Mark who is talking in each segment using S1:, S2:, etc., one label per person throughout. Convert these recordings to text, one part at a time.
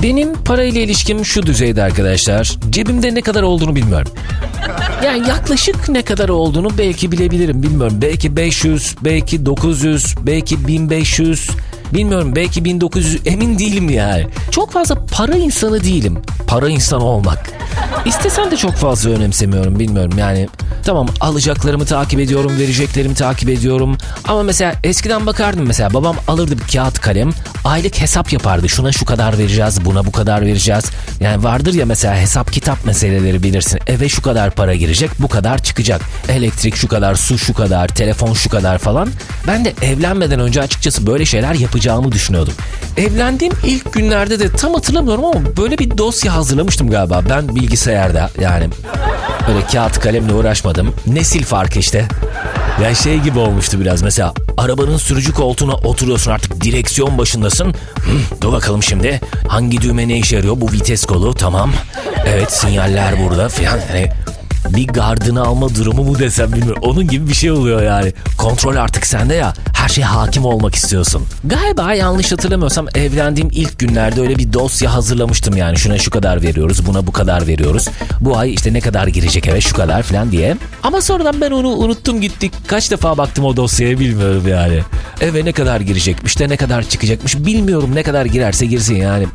S1: Benim parayla ilişkim şu düzeyde arkadaşlar. Cebimde ne kadar olduğunu bilmiyorum. Yani yaklaşık ne kadar olduğunu belki bilebilirim, bilmiyorum. Belki 500, belki 900, belki 1500, bilmiyorum, belki 1900, emin değilim yani. Çok fazla para insanı değilim. Para insanı olmak. İstesem de çok fazla önemsemiyorum, bilmiyorum yani. Tamam, alacaklarımı takip ediyorum, vereceklerimi takip ediyorum. Ama mesela eskiden bakardım, mesela babam alırdı bir kağıt kalem, aylık hesap yapardı. Şuna şu kadar vereceğiz, buna bu kadar vereceğiz. Yani vardır ya mesela hesap kitap meseleleri, bilirsin. Eve şu kadar para girecek, bu kadar çıkacak. Elektrik şu kadar, su şu kadar, telefon şu kadar falan. Ben de evlenmeden önce açıkçası böyle şeyler yapacağımı düşünüyordum. Evlendiğim ilk günlerde de tam hatırlamıyorum ama böyle bir dosya hazırlamıştım galiba. Ben bilgisayarda, yani böyle kağıt kalemle uğraşmadım. Nesil farkı işte. Yani şey gibi olmuştu biraz, mesela arabanın sürücü koltuğuna oturuyorsun, artık direksiyon başındasın. Dur bakalım şimdi hangi düğme ne işe yarıyor, bu vites kolu, tamam. Evet, sinyaller burada falan. Yani bir gardını alma durumu mu desem bilmiyorum. Onun gibi bir şey oluyor yani. Kontrol artık sende ya. Her şeye hakim olmak istiyorsun. Galiba yanlış hatırlamıyorsam evlendiğim ilk günlerde öyle bir dosya hazırlamıştım yani. Şuna şu kadar veriyoruz, buna bu kadar veriyoruz. Bu ay işte ne kadar girecek eve, şu kadar falan diye. Ama sonradan ben onu unuttum gittik. Kaç defa baktım o dosyaya bilmiyorum yani. Eve ne kadar girecekmiş de ne kadar çıkacakmış bilmiyorum, ne kadar girerse girsin yani.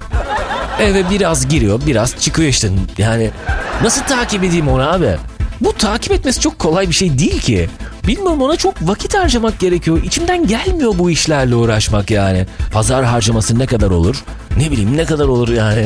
S1: Eve biraz giriyor, biraz çıkıyor işte. Yani nasıl takip edeyim onu abi? Bu takip etmesi çok kolay bir şey değil ki. Bilmiyorum, ona çok vakit harcamak gerekiyor. İçimden gelmiyor bu işlerle uğraşmak yani. Pazar harcaması ne kadar olur? Ne bileyim ne kadar olur yani.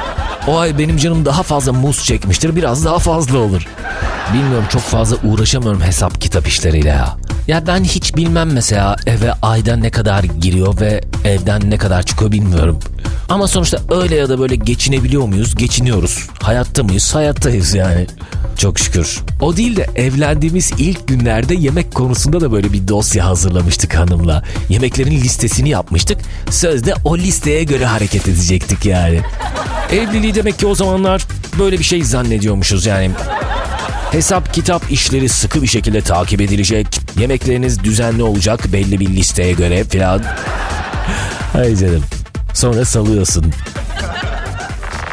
S1: O ay benim canım daha fazla muz çekmiştir, biraz daha fazla olur. Bilmiyorum, çok fazla uğraşamıyorum hesap kitap işleriyle ya. Ya ben hiç bilmem mesela eve ayda ne kadar giriyor ve evden ne kadar çıkıyor bilmiyorum. Ama sonuçta öyle ya da böyle geçinebiliyor muyuz? Geçiniyoruz. Hayatta mıyız? Hayattayız yani. Çok şükür. O değil de evlendiğimiz ilk günlerde yemek konusunda da böyle bir dosya hazırlamıştık hanımla. Yemeklerin listesini yapmıştık. Sözde o listeye göre hareket edecektik yani. Evliliği demek ki o zamanlar böyle bir şey zannediyormuşuz yani. Hesap kitap işleri sıkı bir şekilde takip edilecek. Yemekleriniz düzenli olacak belli bir listeye göre falan. Hay canım. Sonra salıyorsun.